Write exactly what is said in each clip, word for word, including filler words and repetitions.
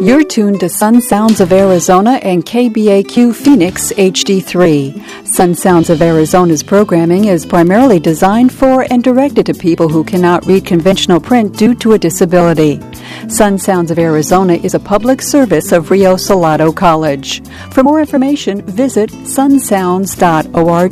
You're tuned to Sun Sounds of Arizona and K B A Q Phoenix H D three. Sun Sounds of Arizona's programming is primarily designed for and directed to people who cannot read conventional print due to a disability. Sun Sounds of Arizona is a public service of Rio Salado College. For more information, visit sun sounds dot org.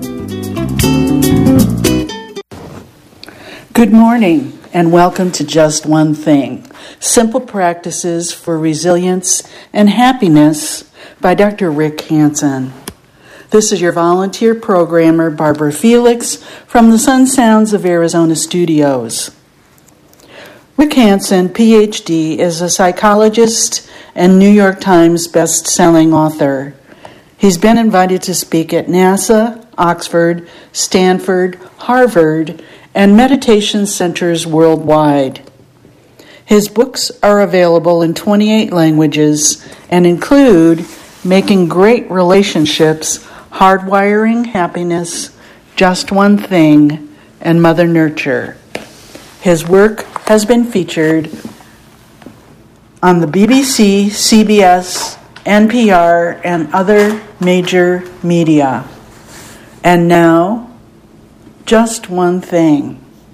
Good morning and welcome to Just One Thing, Simple Practices for Resilience and Happiness by Doctor Rick Hansen. This is your volunteer programmer, Barbara Felix, from the Sun Sounds of Arizona studios. Rick Hansen, P H D, is a psychologist and New York Times best-selling author. He's been invited to speak at NASA, Oxford, Stanford, Harvard, and meditation centers worldwide. His books are available in twenty-eight languages and include Making Great Relationships, Hardwiring Happiness, Just One Thing, and Mother Nurture. His work has been featured on the B B C, C B S, N P R, and other major media. And now, just one thing.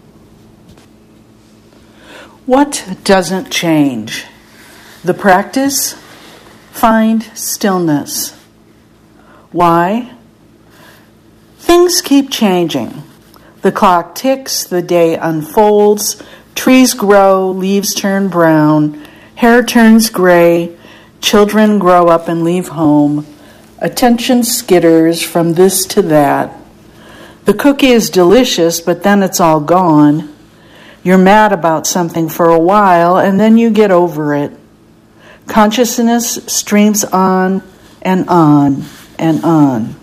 What doesn't change? The practice? Find stillness. Why? Things keep changing. The clock ticks, the day unfolds, trees grow, leaves turn brown, hair turns gray, children grow up and leave home, attention skitters from this to that. The cookie is delicious, but then it's all gone. You're mad about something for a while, and then you get over it. Consciousness streams on and on and on.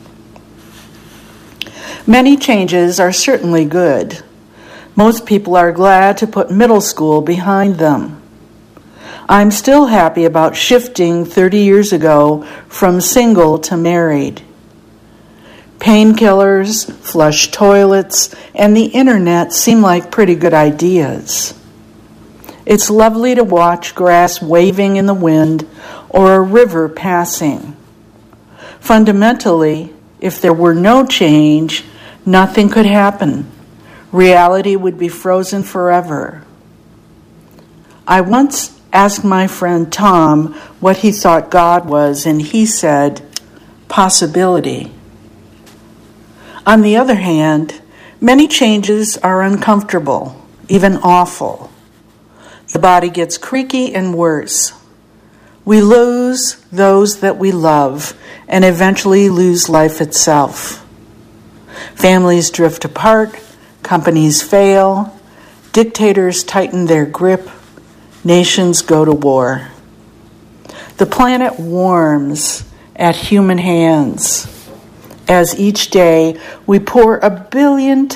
Many changes are certainly good. Most people are glad to put middle school behind them. I'm still happy about shifting thirty years ago from single to married. Painkillers, flush toilets, and the internet seem like pretty good ideas. It's lovely to watch grass waving in the wind or a river passing. Fundamentally, if there were no change, nothing could happen. Reality would be frozen forever. I once asked my friend Tom what he thought God was, and he said, possibility. On the other hand, many changes are uncomfortable, even awful. The body gets creaky and worse. We lose those that we love and eventually lose life itself. Families drift apart, companies fail, dictators tighten their grip, nations go to war. The planet warms at human hands as each day we pour a billion